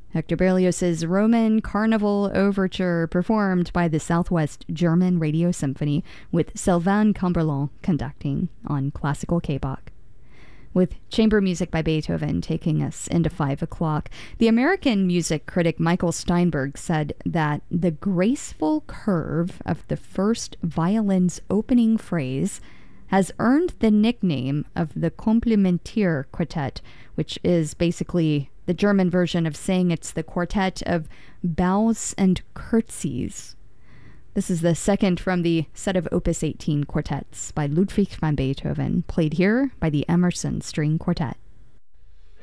Hector Berlioz's Roman Carnival Overture, performed by the Southwest German Radio Symphony, with Sylvain Cumberland conducting on Classical K-Bach. With chamber music by Beethoven taking us into 5 o'clock, the American music critic Michael Steinberg said that the graceful curve of the first violin's opening phrase has earned the nickname of the Komplimentier Quartet, which is basically the German version of saying it's the quartet of bows and curtsies. This is the second from the set of Opus 18 quartets by Ludwig van Beethoven, played here by the Emerson String Quartet.